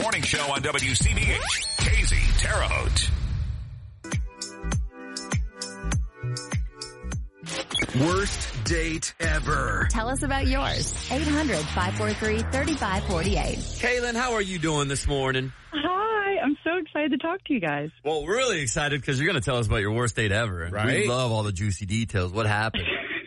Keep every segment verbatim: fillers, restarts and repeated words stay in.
Morning Show on W C B H. Casey, Terre Haute. Worst date ever. Tell us about yours. eight hundred, five four three, three five four eight. Kaylin, how are you doing this morning? Hi, I'm so excited to talk to you guys. Well, we're really excited because you're going to tell us about your worst date ever. Right. We love all the juicy details. What happened?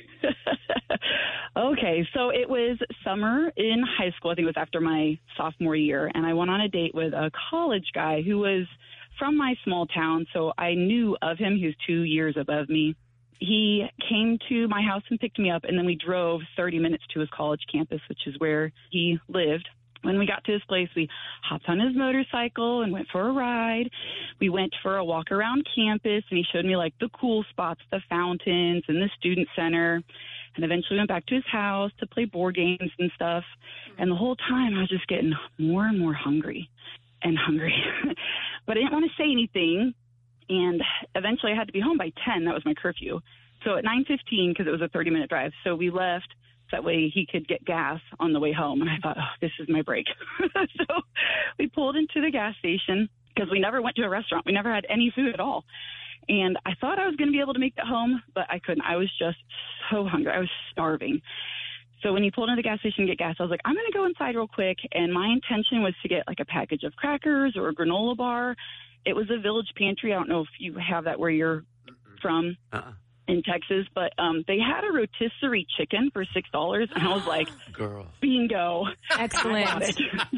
Okay, so it was summer in high school. I think it was after my sophomore year, and I went on a date with a college guy who was from my small town, so I knew of him. He was two years above me. He came to my house and picked me up, and then we drove thirty minutes to his college campus, which is where he lived. When we got to his place, we hopped on his motorcycle and went for a ride. We went for a walk around campus, and he showed me, like, the cool spots, the fountains and the student center. And eventually went back to his house to play board games and stuff. And the whole time I was just getting more and more hungry and hungry. But I didn't want to say anything. And eventually I had to be home by ten. That was my curfew. So at nine fifteen, because it was a thirty-minute drive, so we left. That way he could get gas on the way home. And I thought, oh, this is my break. So we pulled into the gas station because we never went to a restaurant. We never had any food at all. And I thought I was going to be able to make it home, but I couldn't. I was just so hungry. I was starving. So when he pulled into the gas station to get gas, I was like, I'm going to go inside real quick. And my intention was to get like a package of crackers or a granola bar. It was a Village Pantry. I don't know if you have that where you're from. Uh-uh. In Texas, but um, they had a rotisserie chicken for six dollars, and I was like, "Girl, bingo, excellent!" I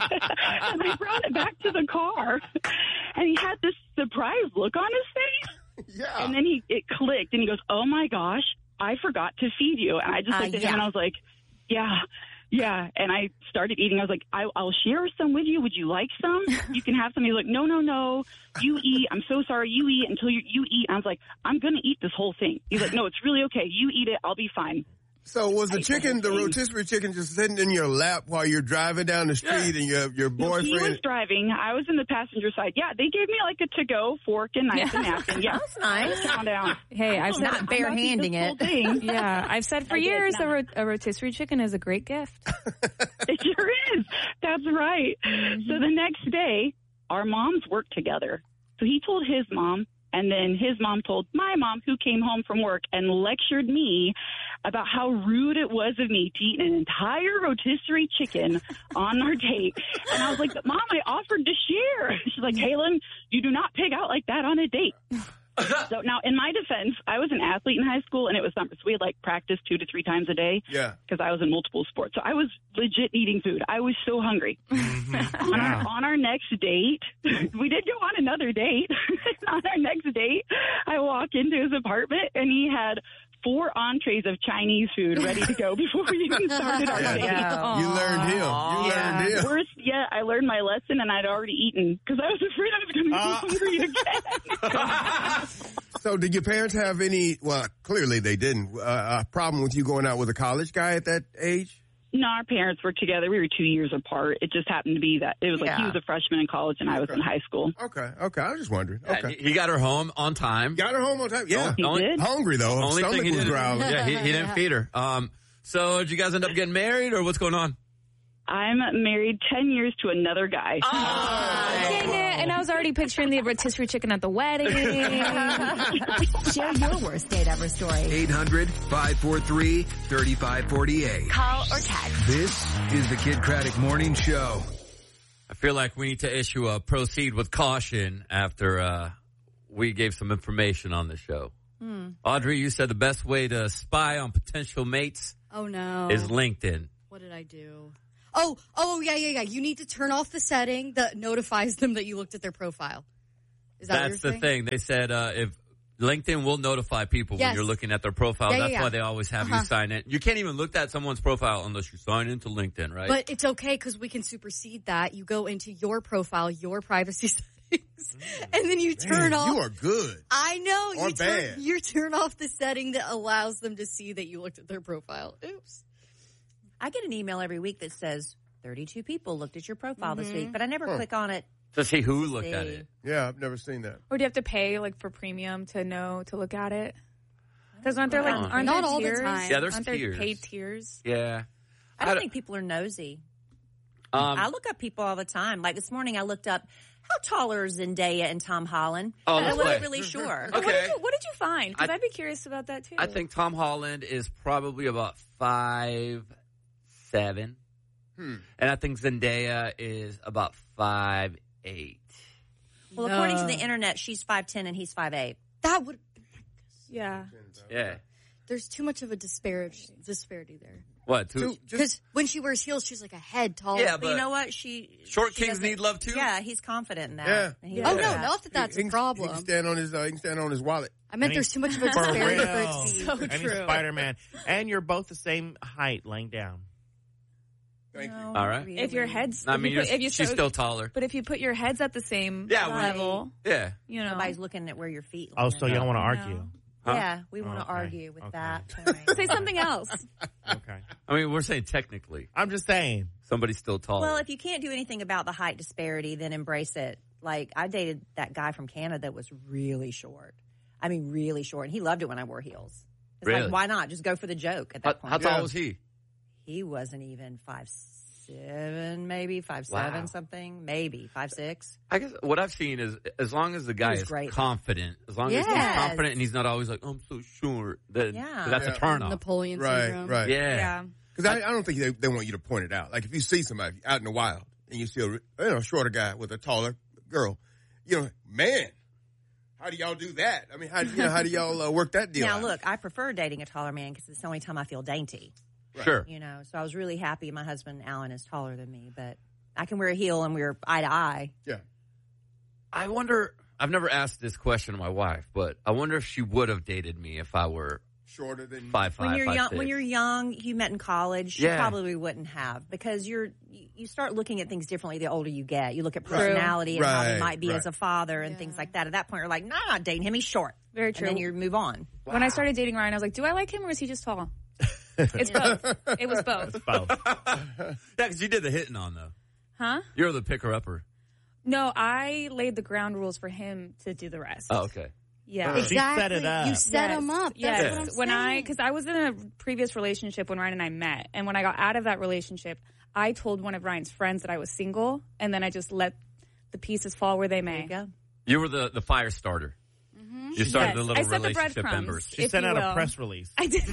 and I brought it back to the car, and he had this surprised look on his face. Yeah, and then he it clicked, and he goes, "Oh my gosh, I forgot to feed you." And I just uh, looked at yeah. him, and I was like, "Yeah." Yeah, and I started eating. I was like, I, I'll share some with you. Would you like some? You can have some. He's like, no, no, no. You eat. I'm so sorry. You eat until you, you eat. I was like, I'm going to eat this whole thing. He's like, no, it's really okay. You eat it. I'll be fine. So was the chicken, the rotisserie chicken, just sitting in your lap while you're driving down the street and your your boyfriend? He was driving. I was in the passenger side. Yeah, they gave me like a to-go fork and knife and napkin. Yeah, that's nice. Calm down. Hey, I've said not bare-handing it. Yeah, I've said for I years did, a, ro- a rotisserie chicken is a great gift. It sure is. That's right. Mm-hmm. So the next day, our moms worked together. So he told his mom, and then his mom told my mom, who came home from work and lectured me about how rude it was of me to eat an entire rotisserie chicken on our date. And I was like, Mom, I offered to share. She's like, Kaylin, you do not pig out like that on a date. So now, in my defense, I was an athlete in high school, and it was summer, so we had like practice two to three times a day. Yeah, because I was in multiple sports, so I was legit eating food. I was so hungry. Mm-hmm. on, Yeah. our, on our next date, we did go on another date. On our next date, I walk into his apartment, and he had four entrees of Chinese food ready to go before we even started our Yeah. date. Yeah. You learned him. You Yeah. learned him. Worst, yeah, I learned my lesson, and I'd already eaten because I was afraid I was going to Uh. be hungry again. So did your parents have any, well, clearly they didn't, uh, a problem with you going out with a college guy at that age? No, our parents were together. We were two years apart. It just happened to be that it was like Yeah. he was a freshman in college and I was Okay. in high school. Okay, okay. I was just wondering. Yeah, Okay. he he got her home on time. Got her home on time? Yeah. He Only- did. Hungry, though. Her Only stomach thing he was did. growling. Yeah, he, he didn't feed her. Um, so did you guys end up getting married, or what's going on? I'm married ten years to another guy. Dang it. And I was already picturing the rotisserie chicken at the wedding. Share your worst date ever story. eight hundred, five four three, three five four eight. Call or text. This is the Kid Craddock Morning Show. I feel like we need to issue a proceed with caution after uh, we gave some information on the show. Hmm. Audrey, you said the best way to spy on potential mates Oh, no. is LinkedIn. What did I do? Oh, oh, yeah, yeah, yeah. You need to turn off the setting that notifies them that you looked at their profile. Is that That's what you're the saying? thing. They said uh, if LinkedIn will notify people when Yes. you're looking at their profile. Yeah, yeah, That's yeah. why they always have Uh-huh. you sign in. You can't even look at someone's profile unless you sign into LinkedIn, right? But it's okay because we can supersede that. You go into your profile, your privacy settings, and then you turn Man, off. you are good. I know. Or you turn, bad. you turn off the setting that allows them to see that you looked at their profile. Oops. I get an email every week that says thirty-two people looked at your profile this Mhm. week, but I never Huh. click on it. to see who looked See. at it. Yeah, I've never seen that. Or do you have to pay like for premium to know to look at it? Because aren't there like Oh. aren't Not there all the tiers? time. Yeah, there's aren't there tiers. paid tiers? Yeah. I I don't don't- think people are nosy. Um, I look up people all the time. Like this morning, I looked up how tall are Zendaya and Tom Holland. Oh, I let's wasn't play. really sure. Okay. What did you, what did you find? Because I- I'd be curious about that too. I think Tom Holland is probably about five seven, Hmm. and I think Zendaya is about five eight. Well, according to the internet, she's five ten and he's five eight. That would. Yeah. Yeah. There's too much of a disparity disparity there. What? Two, Two- Because when she wears heels, she's like a head taller. Yeah, But you But know what? She short she kings doesn't- need love too. Yeah, he's confident in that. Yeah. And he Oh knows no, that. not that that's He- a he can- problem. He can stand on his. Uh, he can stand on his wallet. I meant And there's he- too much of a For disparity for it real. to be. So And he's true. Spider-Man. And you're both the same height laying down. Thank you. No, All right. really. If your head's, I if mean, you put, you're- if you she's so- still taller. But if you put your heads at the same Yeah, we- level, Yeah. you know. Nobody's looking at where your feet. Oh, so y'all want to No. argue? Huh? Yeah, we want to Okay. argue with Okay. that point. Say something else. Okay. I mean, we're saying technically I'm just saying. somebody's still taller. Well, if you can't do anything about the height disparity, then embrace it. Like, I dated that guy from Canada that was really short. I mean, really short. And he loved it when I wore heels. It's Really? like, why not? Just go for the joke at how, that point. how tall Yeah. was he? He wasn't even five seven, maybe five seven Wow. something, maybe five six. I guess what I've seen is as long as the guy was is great. confident, as long as he's Yes. confident and he's not always like, oh, I'm so short, then Yeah. that's Yeah. a turn off. Napoleon Right, syndrome. right. Yeah. Yeah. Because I, I don't think they, they want you to point it out. Like if you see somebody out in the wild and you see a you know shorter guy with a taller girl, you know, man, how do y'all do that? I mean, how you know how do y'all uh, work that deal Now, out? look, I prefer dating a taller man because it's the only time I feel dainty. Sure. You know, so I was really happy my husband, Alan, is taller than me, but I can wear a heel and we're eye to eye. Yeah. I wonder, I've never asked this question to my wife, but I wonder if she would have dated me if I were Shorter than five five, When you're five, young, six. when you're young, you met in college. You Yeah. probably wouldn't have because you're you you start looking at things differently the older you get. You look at Right. personality and how he Right, might be right. as a father and Yeah. things like that. At that point, you're like, no, nah, not dating him. He's short. Very true. And then you move on. When I started dating Ryan, I was like, do I like him or is he just tall? It's both. It was both. Both. yeah, because you did the hitting on though. Huh? You're the picker upper. No, I laid the ground rules for him to do the rest. Oh, okay. Yeah. She set it up. You set Yes. them up. That's Yes. what I'm When I, saying. because I was in a previous relationship when Ryan and I met, and when I got out of that relationship, I told one of Ryan's friends that I was single, and then I just let the pieces fall where they There may. you go. You were the, the fire starter. You started Yes. the I little set the relationship breadcrumbs. embers. She if sent you out will. a press release. I did.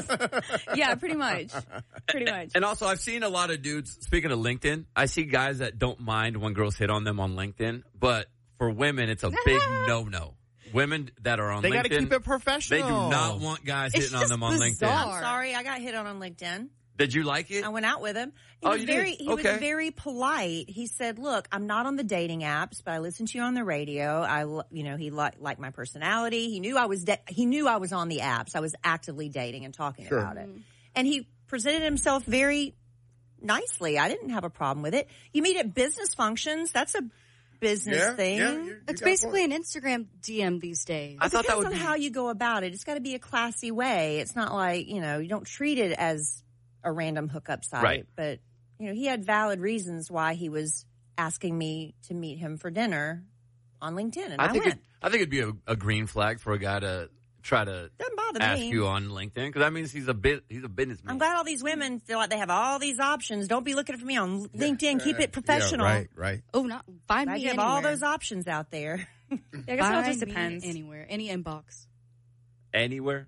Yeah, pretty much. Pretty much. And also, I've seen a lot of dudes, speaking of LinkedIn, I see guys that don't mind when girls hit on them on LinkedIn, but for women, it's a big no-no. Women that are on They LinkedIn, got to keep it they professional. do not want guys It's hitting on just them on bizarre. LinkedIn. I'm sorry, I got hit on on LinkedIn. Did you like it? I went out with him. He Oh, was you did? very he Okay. was very polite. He said, "Look, I'm not on the dating apps, but I listened to you on the radio. I li- you know, he li- liked my personality. He knew I was da- he knew I was on the apps. I was actively dating and talking Sure. about it. And he presented himself very nicely. I didn't have a problem with it. You meet at business functions. That's a business yeah, thing. yeah, you- you It's got a basically point. an Instagram D M these days. I It thought that depends would on be how you go about it. It's got to be a classy way. It's not like, you know, you don't treat it as a random hookup site. Right. But, you know, he had valid reasons why he was asking me to meet him for dinner on LinkedIn. And I, I think went. it, I think it'd be a, a green flag for a guy to try to Doesn't bother ask me. you on LinkedIn because that means he's a bit he's a businessman. I'm glad all these women feel like they have all these options. Don't be looking for me on LinkedIn. Keep it professional. Yeah, right, right. Oh, not find Glad me you have anywhere. all those options out there. Yeah, I guess it all Find just me depends. Anywhere, any inbox. Anywhere?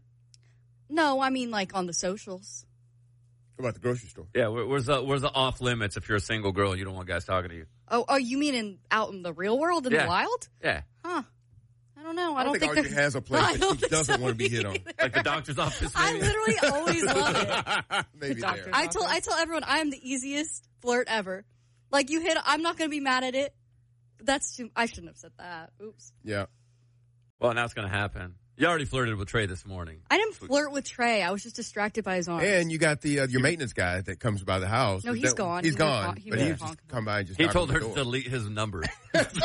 No, I mean like on the socials. What about the grocery store? Yeah. Where, where's the where's the off limits if you're a single girl and you don't want guys talking to you? Oh, oh, you mean in out in the real world, in Yeah. the wild? Yeah. Huh? I don't know. I, I don't think Archie there's- has a place I that don't she think doesn't so want to be hit on. either. Like the doctor's office. I Maybe? literally always love it. Maybe doctor. there. I tell I tell everyone I am the easiest flirt ever. Like you hit, I'm not going to be mad at it. But that's too. I shouldn't have said that. Oops. Yeah. Well, now it's going to happen. You already flirted with Trey this morning. I didn't flirt with Trey. I was just distracted by his arms. And you got the uh, your maintenance guy that comes by the house. No, Is he's that- gone. He's He gone. won't- he but won't he talk just about come by and just He knock told on her the to door. delete his number. That's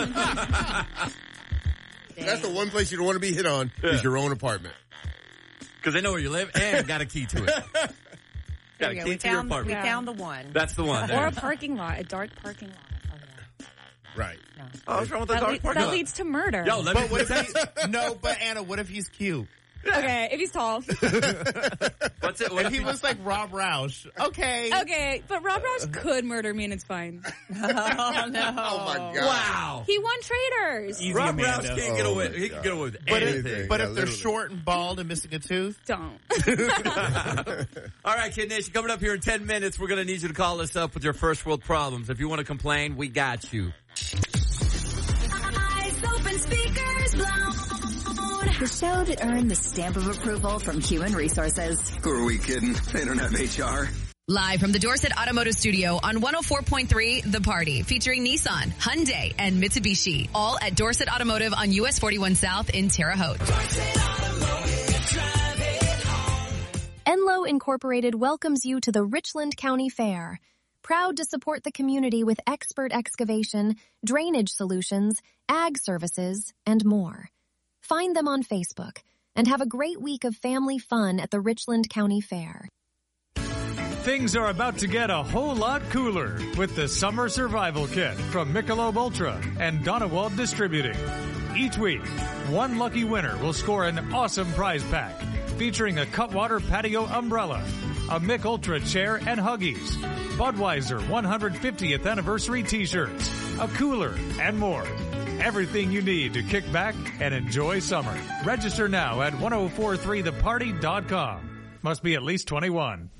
the one place you don't want to be hit on is your own apartment. Because they know where you live and got a key to it. There Got a you go. key We to your found, we apartment. found the one. That's the one. Or There. a parking lot, a dark parking lot. Right. Oh, what's wrong with the That, dark le- parking that lot? leads to murder. Yo, let But me what if he, no, but Anna, what if he's cute? Okay, if he's tall. What's it? What And if he he looks like Rob Roush. Okay. Okay, but Rob Roush could murder me and it's fine. Oh, no. Oh my God. Wow. He won Traders. Easy, Rob Amanda. Roush can't get Oh, away. my He can God. get away with But anything. if, but Yeah, if they're literally. short and bald and missing a tooth, Don't. All right, Kid Nation, coming up here in ten minutes, we're going to need you to call us up with your first world problems. If you want to complain, we got you. Eyes open, speakers blown. The show that earned the stamp of approval from Human Resources. Who are we kidding? They don't have H R. Live from the Dorset Automotive Studio on one oh four point three The Party, featuring Nissan, Hyundai, and Mitsubishi, all at Dorset Automotive on U S forty-one South in Terre Haute. Enlo Incorporated welcomes you to the Richland County Fair. Proud to support the community with expert excavation, drainage solutions, ag services, and more. Find them on Facebook and have a great week of family fun at the Richland County Fair. Things are about to get a whole lot cooler with the Summer Survival Kit from Michelob Ultra and Donewald Distributing. Each week, one lucky winner will score an awesome prize pack featuring a Cutwater Patio Umbrella, a Mick Ultra chair and Huggies, Budweiser one hundred fiftieth Anniversary T-shirts, a cooler, and more. Everything you need to kick back and enjoy summer. Register now at ten forty-three the party dot com. Must be at least twenty-one.